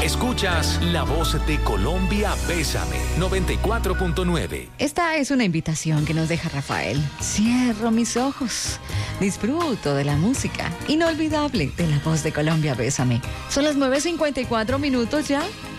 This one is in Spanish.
Escuchas La Voz de Colombia, Bésame, 94.9. Esta es una invitación que nos deja Rafael. Cierro mis ojos. Disfruto de la música inolvidable de La Voz de Colombia, Bésame. Son las 9:54 ya.